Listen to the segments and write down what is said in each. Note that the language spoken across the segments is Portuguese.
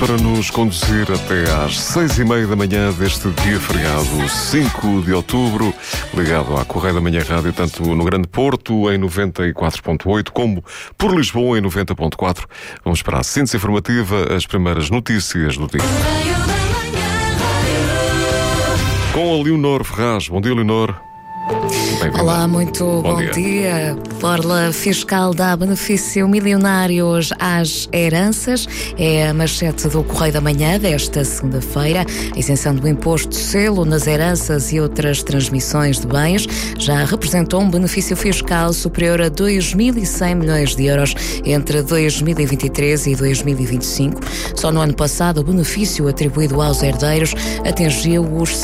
para nos conduzir até às 6h30 da manhã deste dia feriado, 5 de outubro, ligado à Correia da Manhã Rádio, tanto no Grande Porto, em 94.8, como por Lisboa, em 90.4. Vamos para a síntese informativa, as primeiras notícias do dia. Com a Leonor Ferraz. Bom dia, Leonor. Olá, muito bom dia. Borla fiscal dá benefício milionário às heranças. É a manchete do Correio da Manhã desta segunda-feira. A isenção do imposto de selo nas heranças e outras transmissões de bens já representou um benefício fiscal superior a 2.100 milhões de euros entre 2023 e 2025. Só no ano passado, o benefício atribuído aos herdeiros atingiu os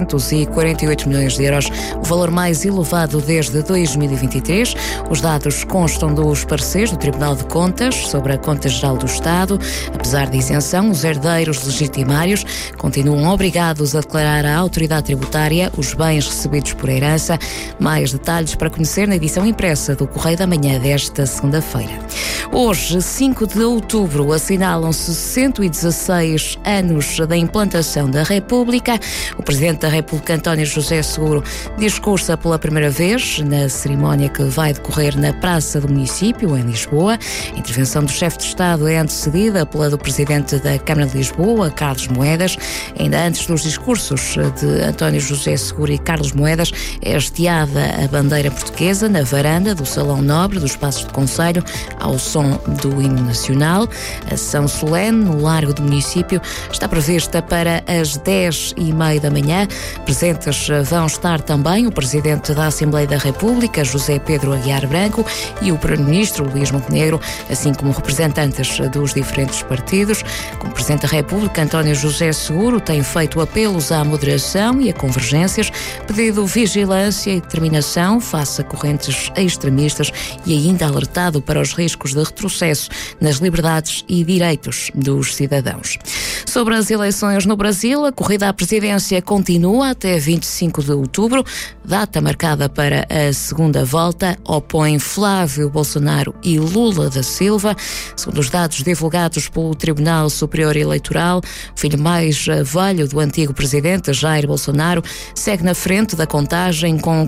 748 milhões de euros, o valor mais elevado desde 2023. Os dados constam dos pareceres do Tribunal de Contas sobre a Conta Geral do Estado. Apesar da isenção, os herdeiros legitimários continuam obrigados a declarar à autoridade tributária os bens recebidos por herança. Mais detalhes para conhecer na edição impressa do Correio da Manhã desta segunda-feira. Hoje, 5 de outubro, assinalam-se 116 anos da implantação da República. O Presidente da República, António José Seguro, discursa pela primeira vez na cerimónia que vai decorrer na Praça do Município, em Lisboa. A intervenção do chefe de Estado é antecedida pela do Presidente da Câmara de Lisboa, Carlos Moedas. Ainda antes dos discursos de António José Seguro e Carlos Moedas, é hasteada a bandeira portuguesa na varanda do Salão Nobre dos Passos do Concelho, ao som do hino nacional. A sessão solene no Largo do Município está prevista para as 10h30 da manhã. Presentes vão estar também o Presidente da Assembleia da República, José Pedro Aguiar Branco, e o Primeiro-Ministro, Luís Montenegro, assim como representantes dos diferentes partidos. Como Presidente da República, António José Seguro tem feito apelos à moderação e a convergências, pedido vigilância e determinação face a correntes extremistas e ainda alertado para os riscos de retrocesso nas liberdades e direitos dos cidadãos. Sobre as eleições no Brasil, a corrida à presidência continua até 25 de outubro. Data marcada para a segunda volta opõe Flávio Bolsonaro e Lula da Silva. Segundo os dados divulgados pelo Tribunal Superior Eleitoral, o filho mais velho do antigo presidente, Jair Bolsonaro, segue na frente da contagem com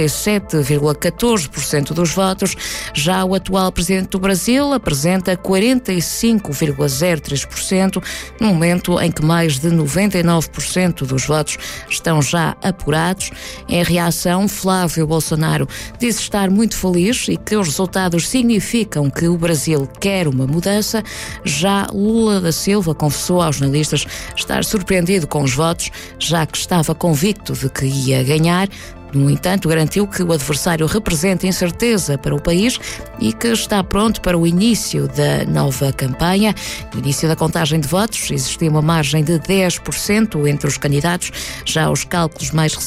47,14% dos votos. Já o atual presidente do Brasil apresenta 45,03%, no momento em que mais de 99% dos votos estão já apurados. Em reação, Flávio Bolsonaro diz estar muito feliz e que os resultados significam que o Brasil quer uma mudança. Já Lula da Silva confessou aos jornalistas estar surpreendido com os votos, já que estava convicto de que ia ganhar. No entanto, garantiu que o adversário representa incerteza para o país e que está pronto para o início da nova campanha. No início da contagem de votos, existia uma margem de 10% entre os candidatos. Já os cálculos mais recentes